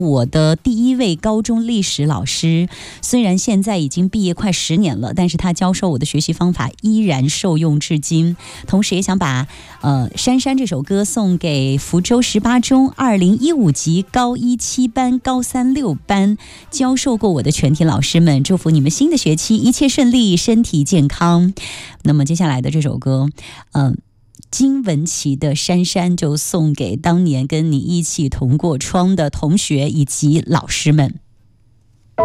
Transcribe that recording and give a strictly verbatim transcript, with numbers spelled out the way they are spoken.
我的第一位高中历史老师，虽然现在已经毕业快十年了，但是他教授我的学习方法依然受用至今。同时也想把呃《珊珊》这首歌送给福州十八中二零一五级高一七班、高三六班教授过我的全体老师们，祝福你们新的学期一切顺利，身体健康。那么接下来的这首歌，嗯、呃。金玟岐的《珊珊》就送给当年跟你一起同过窗的同学以及老师们。